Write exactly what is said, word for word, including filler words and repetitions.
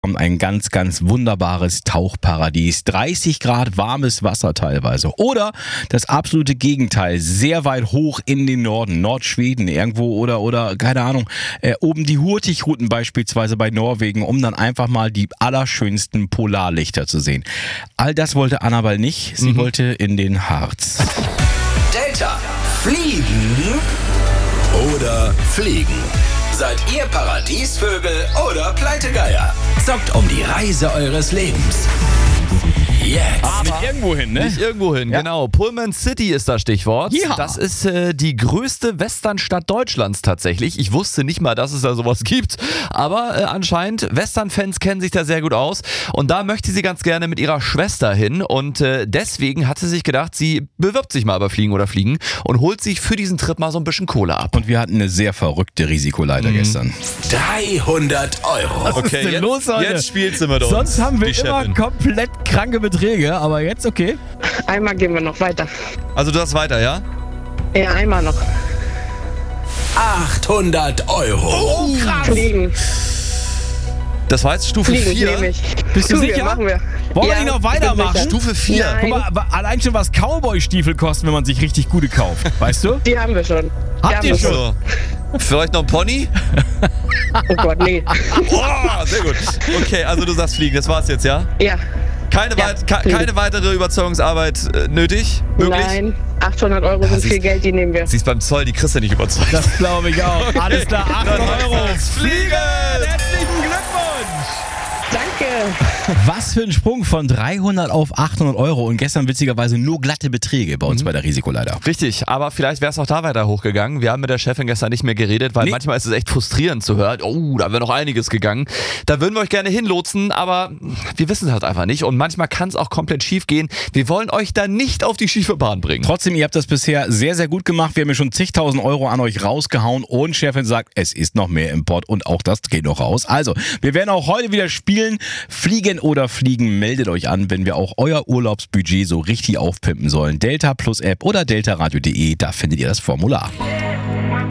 Ein ganz, ganz wunderbares Tauchparadies. dreißig Grad warmes Wasser teilweise. Oder das absolute Gegenteil, sehr weit hoch in den Norden, Nordschweden irgendwo oder, oder keine Ahnung, äh, oben die Hurtigruten beispielsweise bei Norwegen, um dann einfach mal die allerschönsten Polarlichter zu sehen. All das wollte Annabel nicht, sie mhm. wollte in den Harz. Delta, fliegen oder fliegen? Seid ihr Paradiesvögel oder Pleitegeier? Zockt um die Reise eures Lebens. Jetzt. Aber nicht irgendwo hin, ne? Nicht irgendwo hin, ja. Genau. Pullman City ist das Stichwort. Ja. Das ist äh, die größte Westernstadt Deutschlands tatsächlich. Ich wusste nicht mal, dass es da sowas gibt. Aber äh, anscheinend, Western-Fans kennen sich da sehr gut aus. Und da möchte sie ganz gerne mit ihrer Schwester hin. Und äh, deswegen hat sie sich gedacht, sie bewirbt sich mal bei Fliegen oder Fliegen und holt sich für diesen Trip mal so ein bisschen Kohle ab. Und wir hatten eine sehr verrückte Risikoleiter mhm. gestern. dreihundert Euro. Was okay, ist denn jetzt, los heute? Jetzt spielt sie mit uns. Sonst haben wir die immer Chefin. komplett kranke Beträge, aber jetzt okay. Einmal gehen wir noch weiter. Also du hast weiter, ja? Ja, einmal noch. achthundert Euro. Oh, krass. Fliegen. Das war jetzt Stufe Fliegen vier. nehme ich. Bist du Tun wir, sicher? Machen wir. Wollen wir Ja, nicht noch ich bin weitermachen? sicher. Stufe vier. Nein. Guck mal, wa- allein schon was Cowboy-Stiefel kosten, wenn man sich richtig gute kauft. Weißt du? Die haben wir schon. Die Habt haben ihr wir schon? So. Vielleicht noch ein Pony? Oh Gott, nee. Oh, sehr gut. Okay, also du sagst fliegen, das war's jetzt, ja? Ja. Keine, Ja, weit, ke- fliegen. keine weitere Überzeugungsarbeit äh, nötig? Möglich? Nein. achthundert Euro sind siehst- viel Geld, die nehmen wir. Sie ist beim Zoll, die kriegst du nicht überzeugt. Das glaube ich auch. Alles klar, achthundert Euro. Fliegen! Herzlichen Glückwunsch! Danke. Was für ein Sprung von dreihundert auf achthundert Euro und gestern witzigerweise nur glatte Beträge bei uns bei der Risikoleiter. Richtig, aber vielleicht wäre es auch da weiter hochgegangen. Wir haben mit der Chefin gestern nicht mehr geredet, weil Nee. manchmal ist es echt frustrierend zu hören, oh, da wäre noch einiges gegangen. Da würden wir euch gerne hinlotsen, aber wir wissen es halt einfach nicht und manchmal kann es auch komplett schief gehen. Wir wollen euch da nicht auf die schiefe Bahn bringen. Trotzdem, ihr habt das bisher sehr, sehr gut gemacht. Wir haben ja schon zigtausend Euro an euch rausgehauen und Chefin sagt, es ist noch mehr im Pott und auch das geht noch raus. Also, wir werden auch heute wieder spielen. Fliegen oder Fliegen, meldet euch an, wenn wir auch euer Urlaubsbudget so richtig aufpimpen sollen. Delta Plus App oder deltaradio punkt de, da findet ihr das Formular.